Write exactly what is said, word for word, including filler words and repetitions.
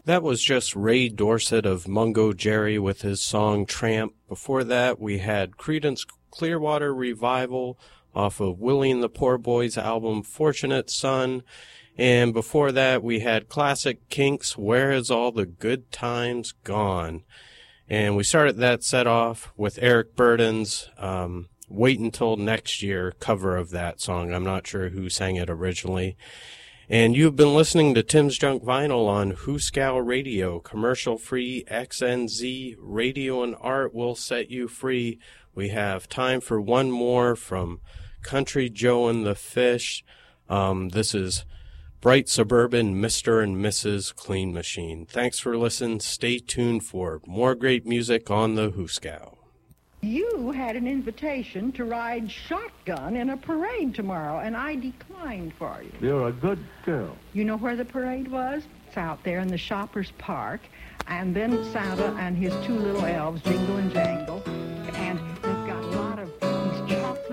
That was just Ray Dorset of Mungo Jerry with his song Tramp. Before that, we had Creedence Clearwater Revival off of Willie and the Poor Boys album Fortunate Son. And before that, we had classic Kinks, Where Has All the Good Times Gone? And we started that set off with Eric Burdon's um, Wait Until Next Year cover of that song. I'm not sure who sang it originally. And you've been listening to Tim's Junk Vinyl on Hooskow Radio, commercial-free X N Z, radio and art will set you free. We have time for one more from Country Joe and the Fish. Um, this is Bright Suburban Mister and Missus Clean Machine. Thanks for listening. Stay tuned for more great music on the Hooskow. You had an invitation to ride shotgun in a parade tomorrow, and I declined for you. You're a good girl. You know where the parade was? It's out there in the Shoppers Park. And then Santa and his two little elves, Jingle and Jangle,